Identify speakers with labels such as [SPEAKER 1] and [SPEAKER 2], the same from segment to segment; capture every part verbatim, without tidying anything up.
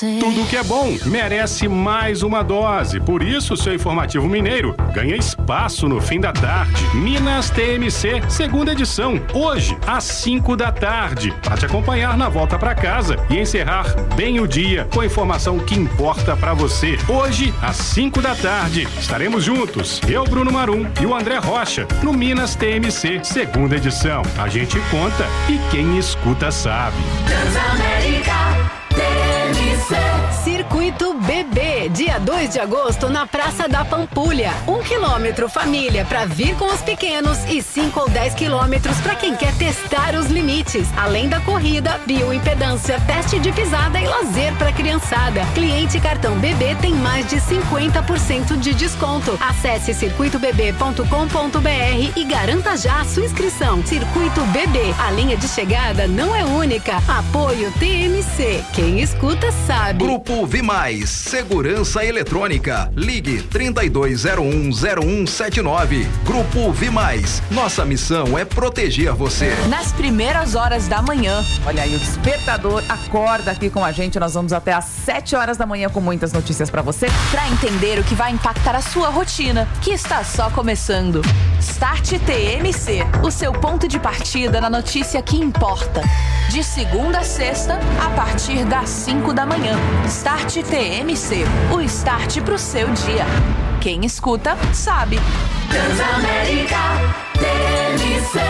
[SPEAKER 1] Tudo que é bom merece mais uma dose. Por isso, o seu Informativo Mineiro ganha espaço no fim da tarde. Minas T M C, segunda edição, hoje, às cinco da tarde. Para te acompanhar na volta para casa e encerrar bem o dia com a informação que importa para você. Hoje, às cinco da tarde, estaremos juntos. Eu, Bruno Marum e o André Rocha, no Minas T M C, segunda edição. A gente conta e quem escuta sabe.
[SPEAKER 2] Transamérica T M C.
[SPEAKER 3] Circuito Bebê, dia dois de agosto na Praça da Pampulha. Um quilômetro família para vir com os pequenos e cinco ou dez quilômetros para quem quer testar os limites. Além da corrida, bioimpedância, teste de pisada e lazer para criançada. Cliente cartão Bebê tem mais de cinquenta por cento de desconto. Acesse circuito bebê ponto com ponto br e garanta já a sua inscrição. Circuito Bebê, a linha de chegada não é única. Apoio T M C. Quem escuta sabe.
[SPEAKER 4] Grupo Vimais, Segurança Eletrônica. Ligue trinta e dois zero um zero um sete nove. Grupo Vimais. Nossa missão é proteger você.
[SPEAKER 5] Nas primeiras horas da manhã, olha aí, o despertador acorda aqui com a gente. Nós vamos até às sete horas da manhã com muitas notícias pra você, pra entender o que vai impactar a sua rotina, que está só começando. Start T M C, o seu ponto de partida na notícia que importa. De segunda a sexta, a partir das cinco da manhã. Start T M C, o start pro seu dia. Quem escuta, sabe.
[SPEAKER 2] Transamérica T M C.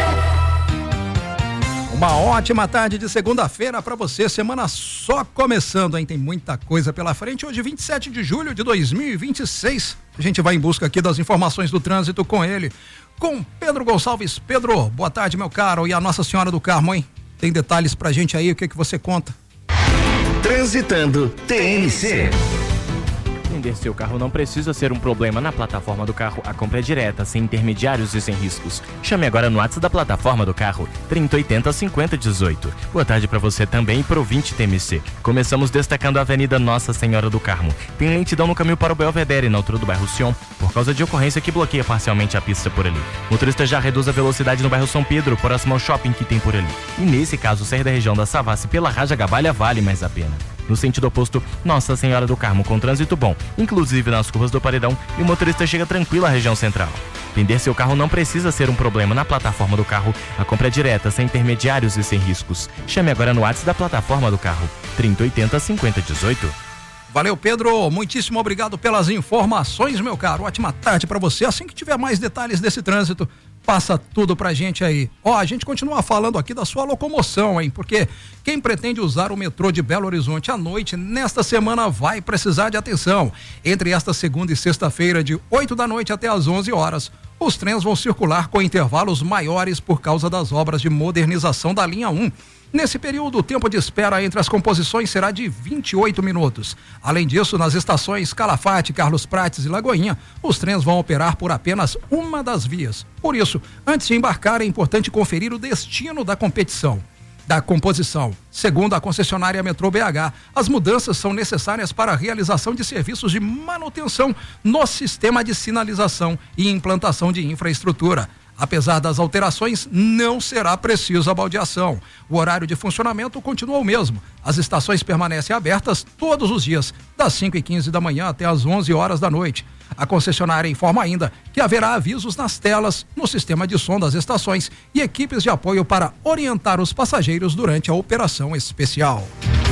[SPEAKER 6] Uma ótima tarde de segunda-feira para você, semana só começando, hein? Tem muita coisa pela frente. Hoje, vinte e sete de julho de dois mil e vinte e seis, a gente vai em busca aqui das informações do trânsito com ele, com Pedro Gonçalves. Pedro, boa tarde, meu caro. E a Nossa Senhora do Carmo, hein? Tem detalhes pra gente aí, o que que você conta?
[SPEAKER 7] Transitando T M C.
[SPEAKER 8] Vender seu carro não precisa ser um problema. Na plataforma do carro, a compra é direta, sem intermediários e sem riscos. Chame agora no WhatsApp da plataforma do carro, trinta, oitenta, cinquenta, dezoito. Boa tarde para você também e pro vinte T M C. Começamos destacando a Avenida Nossa Senhora do Carmo. Tem lentidão no caminho para o Belvedere, na altura do bairro Sion, por causa de ocorrência que bloqueia parcialmente a pista por ali. O motorista já reduz a velocidade no bairro São Pedro, próximo ao shopping que tem por ali. E nesse caso, sair da região da Savassi pela Raja Gabalha vale mais a pena. No sentido oposto, Nossa Senhora do Carmo com trânsito bom, inclusive nas curvas do Paredão, e o motorista chega tranquilo à região central. Vender seu carro não precisa ser um problema. Na plataforma do carro, a compra é direta, sem intermediários e sem riscos. Chame agora no WhatsApp da plataforma do carro, trinta, oitenta, cinquenta, dezoito.
[SPEAKER 6] Valeu, Pedro, muitíssimo obrigado pelas informações, meu caro. Ótima tarde para você. Assim que tiver mais detalhes desse trânsito, passa tudo pra gente aí. Ó, a gente continua falando aqui da sua locomoção, hein? Porque quem pretende usar o metrô de Belo Horizonte à noite, nesta semana vai precisar de atenção. Entre esta segunda e sexta-feira, de oito da noite até às onze horas, os trens vão circular com intervalos maiores por causa das obras de modernização da linha um. Nesse período, o tempo de espera entre as composições será de vinte e oito minutos. Além disso, nas estações Calafate, Carlos Prates e Lagoinha, os trens vão operar por apenas uma das vias. Por isso, antes de embarcar, é importante conferir o destino da competição. Da composição. Segundo a concessionária Metrô B H, as mudanças são necessárias para a realização de serviços de manutenção no sistema de sinalização e implantação de infraestrutura. Apesar das alterações, não será preciso a baldeação. O horário de funcionamento continua o mesmo. As estações permanecem abertas todos os dias, das cinco e quinze da manhã até as onze horas da noite. A concessionária informa ainda que haverá avisos nas telas, no sistema de som das estações e equipes de apoio para orientar os passageiros durante a operação especial.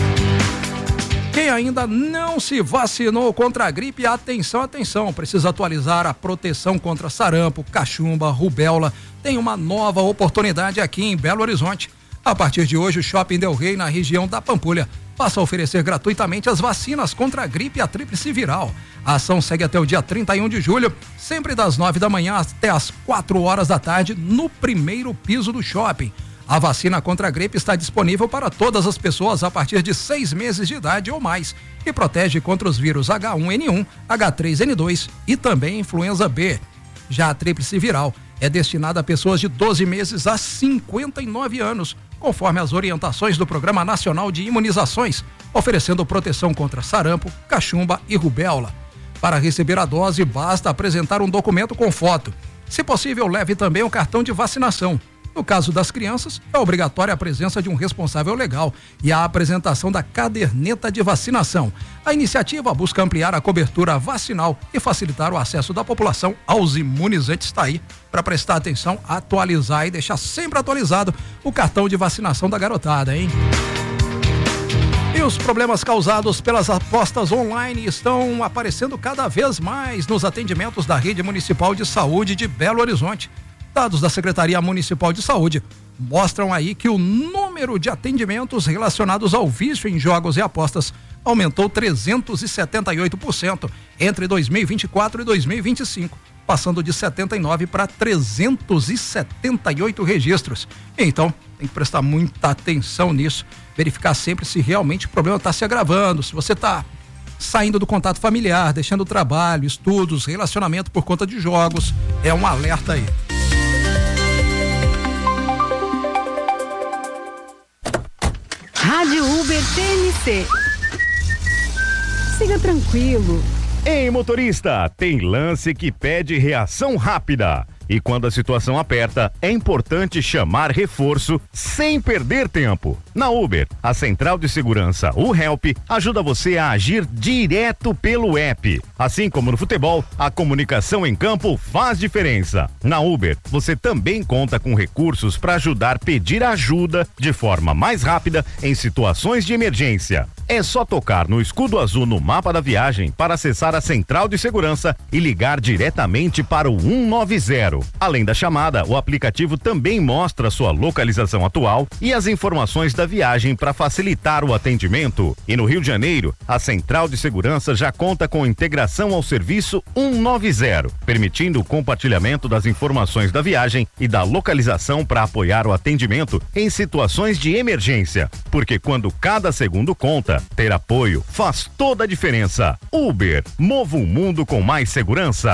[SPEAKER 6] Quem ainda não se vacinou contra a gripe, atenção, atenção, precisa atualizar a proteção contra sarampo, cachumba, rubéola. Tem uma nova oportunidade aqui em Belo Horizonte. A partir de hoje, o Shopping Del Rey, na região da Pampulha, passa a oferecer gratuitamente as vacinas contra a gripe e a tríplice viral. A ação segue até o dia trinta e um de julho, sempre das nove da manhã até as quatro horas da tarde, no primeiro piso do shopping. A vacina contra a gripe está disponível para todas as pessoas a partir de seis meses de idade ou mais e protege contra os vírus agá um ene um, agá três ene dois e também influenza B. Já a tríplice viral é destinada a pessoas de doze meses a cinquenta e nove anos, conforme as orientações do Programa Nacional de Imunizações, oferecendo proteção contra sarampo, cachumba e rubéola. Para receber a dose, basta apresentar um documento com foto. Se possível, leve também o cartão de vacinação. No caso das crianças, é obrigatória a presença de um responsável legal e a apresentação da caderneta de vacinação. A iniciativa busca ampliar a cobertura vacinal e facilitar o acesso da população aos imunizantes. Está aí para prestar atenção, atualizar e deixar sempre atualizado o cartão de vacinação da garotada, hein? E os problemas causados pelas apostas online estão aparecendo cada vez mais nos atendimentos da Rede Municipal de Saúde de Belo Horizonte. Dados da Secretaria Municipal de Saúde mostram aí que o número de atendimentos relacionados ao vício em jogos e apostas aumentou trezentos e setenta e oito por cento entre dois mil e vinte e quatro e dois mil e vinte e cinco, passando de setenta e nove para trezentos e setenta e oito registros. Então, tem que prestar muita atenção nisso, verificar sempre se realmente o problema está se agravando, se você está saindo do contato familiar, deixando o trabalho, estudos, relacionamento por conta de jogos. É um alerta aí.
[SPEAKER 3] Rádio Uber T N C. Siga tranquilo.
[SPEAKER 9] Ei, motorista, tem lance que pede reação rápida. E quando a situação aperta, é importante chamar reforço sem perder tempo. Na Uber, a central de segurança, o Help, ajuda você a agir direto pelo app. Assim como no futebol, a comunicação em campo faz diferença. Na Uber, você também conta com recursos para ajudar a pedir ajuda de forma mais rápida em situações de emergência. É só tocar no escudo azul no mapa da viagem para acessar a central de segurança e ligar diretamente para o um nove zero. Além da chamada, o aplicativo também mostra sua localização atual e as informações da viagem para facilitar o atendimento. E no Rio de Janeiro, a central de segurança já conta com integração ao serviço um nove zero, permitindo o compartilhamento das informações da viagem e da localização para apoiar o atendimento em situações de emergência. Porque quando cada segundo conta, ter apoio faz toda a diferença. Uber, mova o mundo com mais segurança.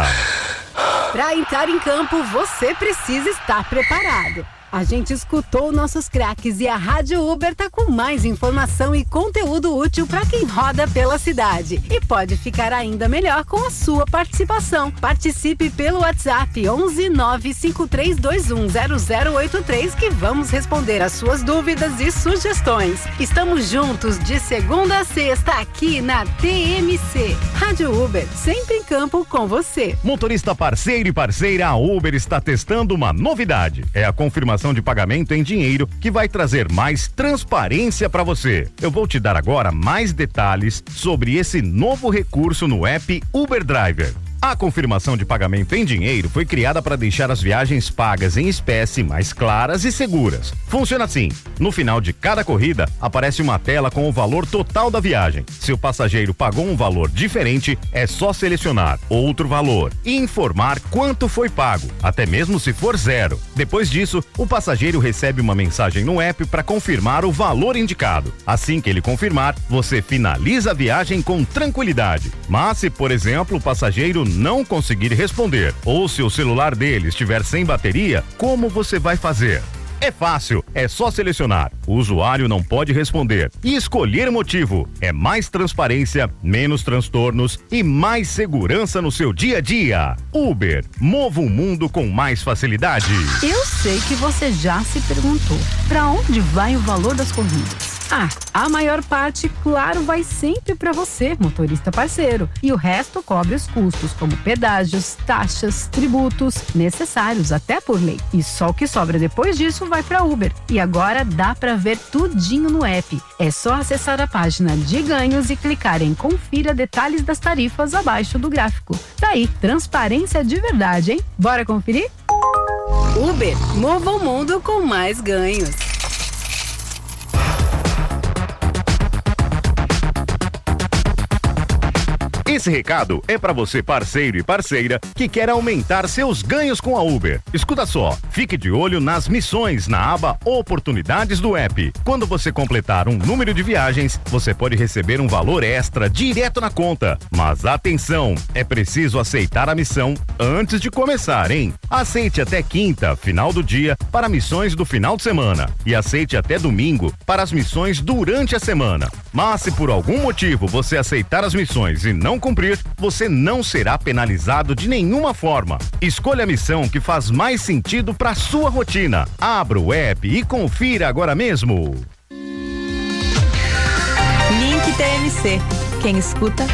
[SPEAKER 3] Para entrar em campo, você precisa estar preparado. A gente escutou nossos craques e a Rádio Uber tá com mais informação e conteúdo útil para quem roda pela cidade. E pode ficar ainda melhor com a sua participação. Participe pelo WhatsApp onze nove cinco três dois um zero zero oito três que vamos responder as suas dúvidas e sugestões. Estamos juntos de segunda a sexta aqui na T M C. Rádio Uber, sempre em campo com você.
[SPEAKER 9] Motorista parceiro e parceira, a Uber está testando uma novidade. É a confirmação de pagamento em dinheiro que vai trazer mais transparência para você. Eu vou te dar agora mais detalhes sobre esse novo recurso no app Uber Driver. A confirmação de pagamento em dinheiro foi criada para deixar as viagens pagas em espécie mais claras e seguras. Funciona assim: no final de cada corrida, aparece uma tela com o valor total da viagem. Se o passageiro pagou um valor diferente, é só selecionar outro valor e informar quanto foi pago, até mesmo se for zero. Depois disso, o passageiro recebe uma mensagem no app para confirmar o valor indicado. Assim que ele confirmar, você finaliza a viagem com tranquilidade. Mas se, por exemplo, o passageiro não conseguir responder ou se o celular dele estiver sem bateria, como você vai fazer? É fácil, é só selecionar. O usuário não pode responder e escolher o motivo. É mais transparência, menos transtornos e mais segurança no seu dia a dia. Uber, mova o mundo com mais facilidade.
[SPEAKER 3] Eu sei que você já se perguntou, para onde vai o valor das corridas? Ah, a maior parte, claro, vai sempre para você, motorista parceiro. E o resto cobre os custos, como pedágios, taxas, tributos, necessários até por lei. E só o que sobra depois disso vai para Uber. E agora dá para ver tudinho no app. É só acessar a página de ganhos e clicar em confira detalhes das tarifas abaixo do gráfico. Tá aí, transparência de verdade, hein? Bora conferir? Uber, mova o mundo com mais ganhos.
[SPEAKER 9] Esse recado é para você, parceiro e parceira, que quer aumentar seus ganhos com a Uber. Escuta só, fique de olho nas missões na aba Oportunidades do app. Quando você completar um número de viagens, você pode receber um valor extra direto na conta. Mas atenção, é preciso aceitar a missão antes de começar, hein? Aceite até quinta, final do dia, para missões do final de semana. E aceite até domingo para as missões durante a semana. Mas se por algum motivo você aceitar as missões e não cumprir, você não será penalizado de nenhuma forma. Escolha a missão que faz mais sentido para sua rotina. Abra o app e confira agora mesmo.
[SPEAKER 5] Link T M C. Quem escuta,